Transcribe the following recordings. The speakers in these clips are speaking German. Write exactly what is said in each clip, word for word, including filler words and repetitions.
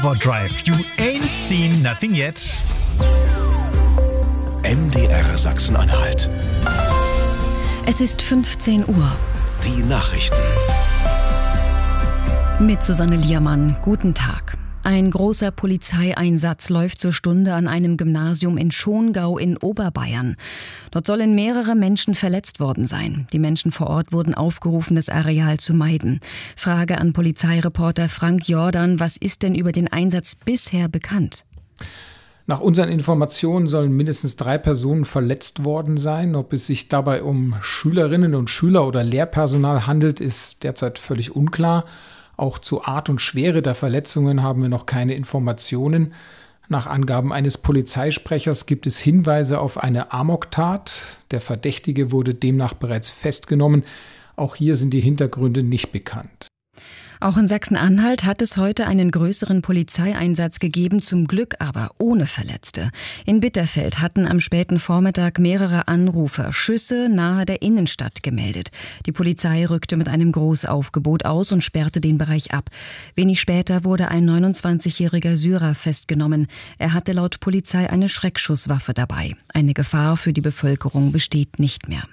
What Drive, you ain't seen nothing yet. M D R Sachsen-Anhalt. Es ist fünfzehn Uhr. Die Nachrichten. Mit Susanne Liermann. Guten Tag. Ein großer Polizeieinsatz läuft zur Stunde an einem Gymnasium in Schongau in Oberbayern. Dort sollen mehrere Menschen verletzt worden sein. Die Menschen vor Ort wurden aufgerufen, das Areal zu meiden. Frage an Polizeireporter Frank Jordan: Was ist denn über den Einsatz bisher bekannt? Nach unseren Informationen sollen mindestens drei Personen verletzt worden sein. Ob es sich dabei um Schülerinnen und Schüler oder Lehrpersonal handelt, ist derzeit völlig unklar. Auch zur Art und Schwere der Verletzungen haben wir noch keine Informationen. Nach Angaben eines Polizeisprechers gibt es Hinweise auf eine Amoktat. Der Verdächtige wurde demnach bereits festgenommen. Auch hier sind die Hintergründe nicht bekannt. Auch in Sachsen-Anhalt hat es heute einen größeren Polizeieinsatz gegeben, zum Glück aber ohne Verletzte. In Bitterfeld hatten am späten Vormittag mehrere Anrufer Schüsse nahe der Innenstadt gemeldet. Die Polizei rückte mit einem Großaufgebot aus und sperrte den Bereich ab. Wenig später wurde ein neunundzwanzigjähriger Syrer festgenommen. Er hatte laut Polizei eine Schreckschusswaffe dabei. Eine Gefahr für die Bevölkerung besteht nicht mehr.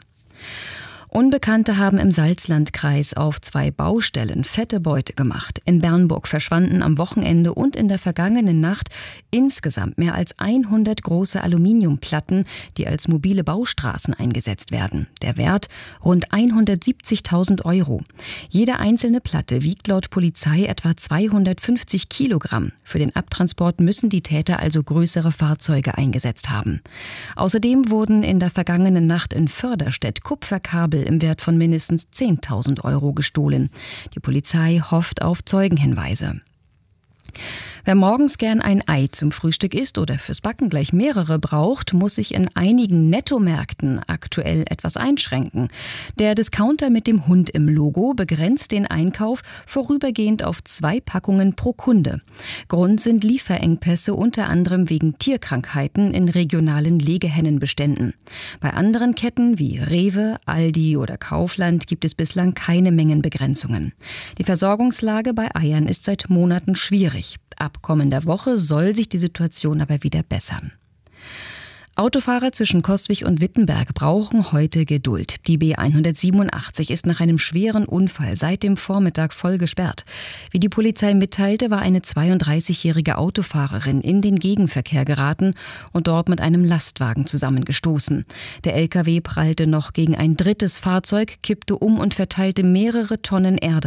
Unbekannte haben im Salzlandkreis auf zwei Baustellen fette Beute gemacht. In Bernburg verschwanden am Wochenende und in der vergangenen Nacht insgesamt mehr als hundert große Aluminiumplatten, die als mobile Baustraßen eingesetzt werden. Der Wert rund hundertsiebzigtausend Euro. Jede einzelne Platte wiegt laut Polizei etwa zweihundertfünfzig Kilogramm. Für den Abtransport müssen die Täter also größere Fahrzeuge eingesetzt haben. Außerdem wurden in der vergangenen Nacht in Förderstedt Kupferkabel im Wert von mindestens zehntausend Euro gestohlen. Die Polizei hofft auf Zeugenhinweise. Wer morgens gern ein Ei zum Frühstück isst oder fürs Backen gleich mehrere braucht, muss sich in einigen Nettomärkten aktuell etwas einschränken. Der Discounter mit dem Hund im Logo begrenzt den Einkauf vorübergehend auf zwei Packungen pro Kunde. Grund sind Lieferengpässe, unter anderem wegen Tierkrankheiten in regionalen Legehennenbeständen. Bei anderen Ketten wie Rewe, Aldi oder Kaufland gibt es bislang keine Mengenbegrenzungen. Die Versorgungslage bei Eiern ist seit Monaten schwierig. Ab kommender Woche soll sich die Situation aber wieder bessern. Autofahrer zwischen Coswig und Wittenberg brauchen heute Geduld. Die B hundertsiebenundachtzig ist nach einem schweren Unfall seit dem Vormittag voll gesperrt. Wie die Polizei mitteilte, war eine zweiunddreißigjährige Autofahrerin in den Gegenverkehr geraten und dort mit einem Lastwagen zusammengestoßen. Der L K W prallte noch gegen ein drittes Fahrzeug, kippte um und verteilte mehrere Tonnen Erde